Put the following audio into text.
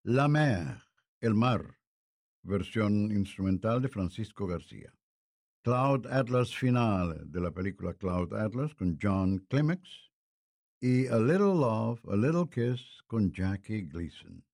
La Mer, El Mar, versión instrumental de Francisco García. Cloud Atlas Finale de la película Cloud Atlas con John Climax y A Little Love, A Little Kiss con Jackie Gleason.